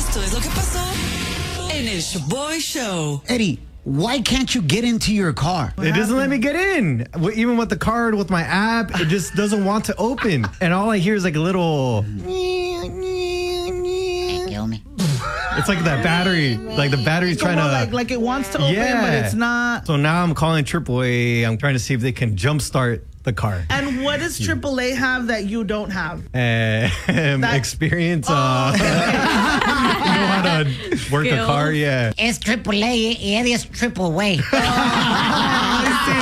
Esto es lo que pasó en el Shaboy Show. Eddie, why can't you get into your car? It doesn't let me get in. Even with the card, with my app, it just doesn't want to open. And all I hear is like a little... Kill me. It's like that battery. Like the battery's trying to... Like it wants to open, but it's not. So now I'm calling AAA. I'm trying to see if they can jumpstart the car. And what does AAA have that you don't have? Experience. You know how to work a car? Yeah. Es AAA y Eddie es triple way.